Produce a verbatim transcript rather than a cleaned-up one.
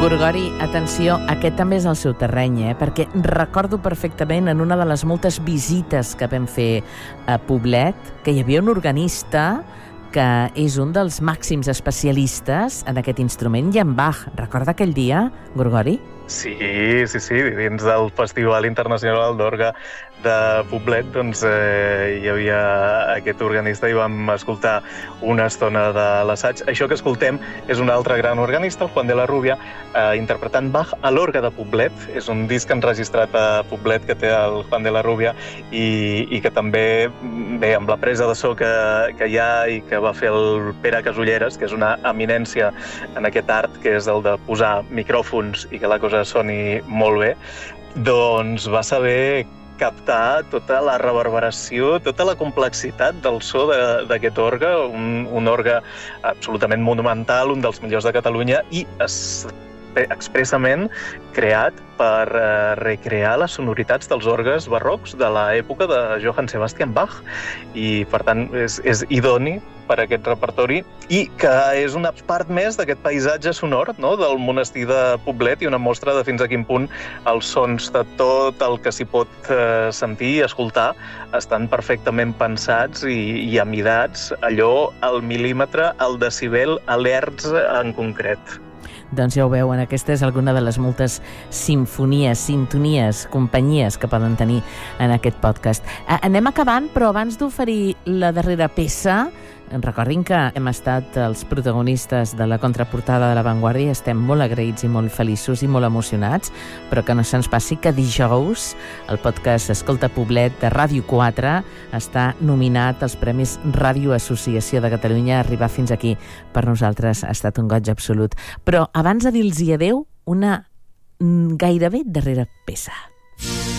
Gorgori, atenció, aquest també és el seu terreny, eh? Perquè recordo perfectament en una de les moltes visites que vam fer a Poblet que hi havia un organista que és un dels màxims especialistes en aquest instrument, i en Bach. Recorda aquell dia, Gorgori? Sí, sí, sí, dins del Festival Internacional d'Orgue de Poblet, doncs eh, hi havia aquest organista i vam escoltar una estona de l'assaig. Això que escoltem és un altre gran organista, el Juan de la Rubia, eh, interpretant Bach a l'Orgue de Poblet. És un disc enregistrat a Poblet que té el Juan de la Rubia i, i que també, bé, amb la presa de so que, que hi ha i que va fer el Pere Casulleres, que és una eminència en aquest art, que és el de posar micròfons i que la cosa soni molt bé, doncs va saber captar tota la reverberació, tota la complexitat del so d'aquest orgue, un, un orgue absolutament monumental, un dels millors de Catalunya, i es, expressament creat per eh, recrear les sonoritats dels orgues barrocs de l'època de Johann Sebastian Bach, i per tant és, és idoni per a aquest repertori, i que és una part més d'aquest paisatge sonor, no?, del monestir de Poblet, i una mostra de fins a quin punt els sons de tot el que s'hi pot eh, sentir i escoltar estan perfectament pensats i, i amidats, allò al mil·límetre, al decibel, a l'hertz en concret. Doncs ja ho veuen, aquesta és alguna de les moltes simfonies, sintonies, companyies que poden tenir en aquest podcast. Anem acabant, però abans d'oferir la darrera peça, recordin que hem estat els protagonistes de la contraportada de La Vanguardia, estem molt agraïts i molt feliços i molt emocionats, però que no se'ns passi que dijous el podcast Escolta Poblet de Ràdio quatre està nominat als Premis Ràdio Associació de Catalunya. Arribar fins aquí per nosaltres ha estat un goig absolut. Però abans de dir-los adeu, una gairebé darrera peça.